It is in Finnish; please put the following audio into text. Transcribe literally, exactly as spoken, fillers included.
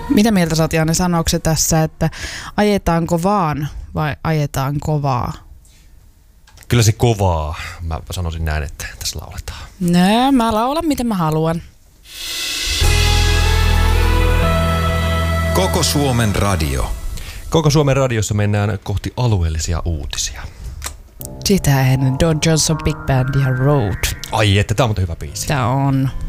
Mitä mieltä sä oot, Janne, sanoiko se tässä, että ajetaanko vaan vai ajetaan kovaa? Kyllä se kovaa. Mä sanoisin näin, että tässä lauletaan. No, mä laulan miten mä haluan. Koko Suomen radio. Koko Suomen radiossa mennään kohti alueellisia uutisia. Sitä ennen Don Johnson Big Band ja Road. Ai että, tää on muuten hyvä biisi. Tää on.